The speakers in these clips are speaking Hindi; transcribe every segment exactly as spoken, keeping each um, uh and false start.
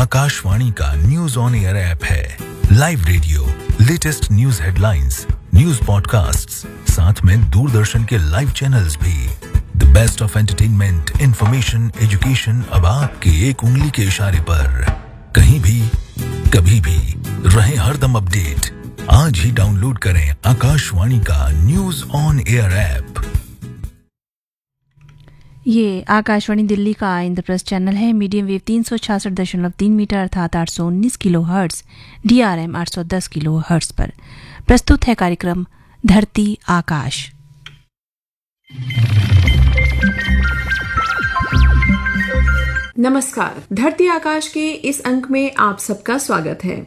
आकाशवाणी का न्यूज ऑन एयर ऐप है। Live radio, latest news headlines, news podcasts, साथ में दूरदर्शन के लाइव चैनल्स भी। The best of entertainment, information, education अब आपके एक उंगली के इशारे पर। कहीं भी, कभी भी, रहे हरदम अपडेट। आज ही डाउनलोड करें आकाशवाणी का न्यूज ऑन एयर ऐप। ये आकाशवाणी दिल्ली का इंद्रप्रस्थ चैनल है। मीडियम वेव तीन सौ छियासठ दशमलव तीन मीटर अर्थात आठ सौ उन्नीस kilo hertz, D R M आठ सौ दस किलो हर्ट्स पर प्रस्तुत है कार्यक्रम धरती आकाश। नमस्कार, धरती आकाश के इस अंक में आप सबका स्वागत है।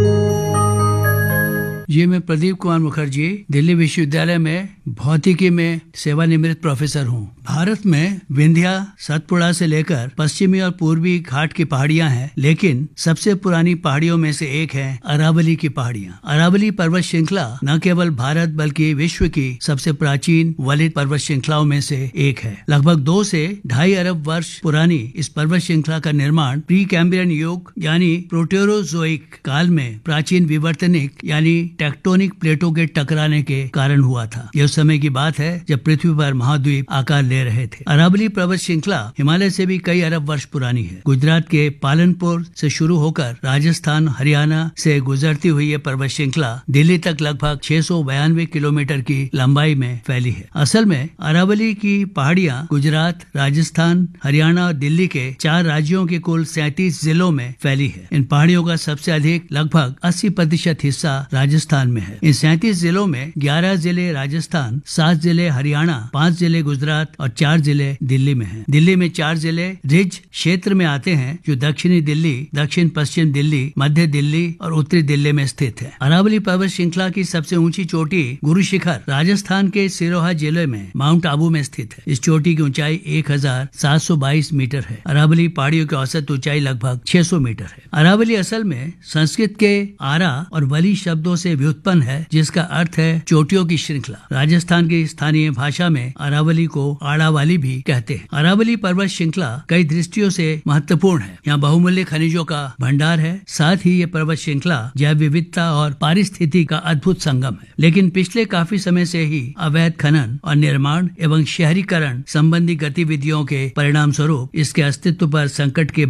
ये मैं प्रदीप कुमार मुखर्जी दिल्ली विश्वविद्यालय में भौतिकी में सेवानिवृत्त प्रोफेसर हूँ। भारत में विंध्या सतपुड़ा से लेकर पश्चिमी और पूर्वी घाट की पहाड़ियाँ हैं, लेकिन सबसे पुरानी पहाड़ियों में से एक है अरावली की पहाड़ियाँ। अरावली पर्वत श्रृंखला न केवल भारत बल्कि विश्व की सबसे प्राचीन वलित पर्वत श्रृंखलाओं में से एक है। लगभग दो से ढाई अरब वर्ष पुरानी इस पर्वत श्रृंखला का निर्माण प्री कैम्ब्रियन युग यानी प्रोटेरोजोइक काल में प्राचीन विवर्तनिक यानी टेक्टोनिक प्लेटों के टकराने के कारण हुआ था। यह उस समय की बात है जब पृथ्वी पर महाद्वीप आकार ले रहे थे। अरावली पर्वत श्रृंखला हिमालय से भी कई अरब वर्ष पुरानी है। गुजरात के पालनपुर से शुरू होकर राजस्थान, हरियाणा से गुजरती हुई ये पर्वत श्रृंखला दिल्ली तक लगभग छह सौ बयानवे किलोमीटर की लंबाई में फैली है। असल में अरावली की पहाड़ियाँ गुजरात, राजस्थान, हरियाणा और दिल्ली के चार राज्यों के कुल सैंतीस जिलों में फैली है। इन पहाड़ियों का सबसे अधिक लगभग अस्सी प्रतिशत हिस्सा राजस्थान में है। इन सैंतीस जिलों में ग्यारह जिले राजस्थान, सात जिले हरियाणा, पाँच जिले गुजरात और चार जिले दिल्ली में हैं। दिल्ली में चार जिले रिज क्षेत्र में आते हैं जो दक्षिणी दिल्ली, दक्षिण पश्चिम दिल्ली, मध्य दिल्ली और उत्तरी दिल्ली में स्थित है। अरावली पर्वत श्रृंखला की सबसे ऊंची चोटी गुरु शिखर राजस्थान के सिरोहा जिले में माउंट आबू में स्थित है। इस चोटी की ऊंचाई एक हजार सात सौ बाईस मीटर है। अरावली पहाड़ियों की औसत ऊंचाई लगभग छह सौ मीटर है। अरावली असल में संस्कृत के आरा और वली शब्दों से व्युत्पन्न है, जिसका अर्थ है चोटियों की श्रृंखला। राजस्थान की स्थानीय भाषा में अरावली को आड़ावाली भी कहते हैं। अरावली पर्वत श्रृंखला कई दृष्टियों से महत्वपूर्ण है। यहाँ बहुमूल्य खनिजों का भंडार है। साथ ही ये पर्वत श्रृंखला जैव विविधता और पारिस्थितिकी का अद्भुत संगम है। लेकिन पिछले काफी समय से ही अवैध खनन और निर्माण एवं शहरीकरण संबंधी गतिविधियों के परिणाम स्वरूप इसके अस्तित्व पर संकट के